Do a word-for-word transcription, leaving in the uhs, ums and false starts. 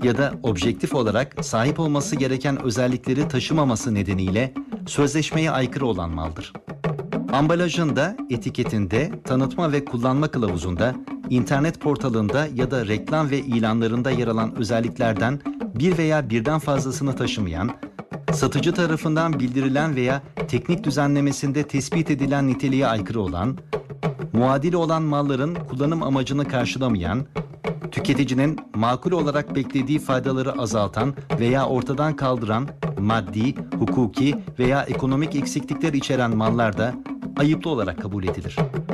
ya da objektif olarak sahip olması gereken özellikleri taşımaması nedeniyle sözleşmeye aykırı olan maldır. Ambalajında, etiketinde, tanıtma ve kullanma kılavuzunda, internet portalında ya da reklam ve ilanlarında yer alan özelliklerden bir veya birden fazlasını taşımayan, satıcı tarafından bildirilen veya teknik düzenlemesinde tespit edilen niteliğe aykırı olan, muadili olan malların kullanım amacını karşılamayan, tüketicinin makul olarak beklediği faydaları azaltan veya ortadan kaldıran maddi, hukuki veya ekonomik eksiklikler içeren mallar da ayıplı olarak kabul edilir.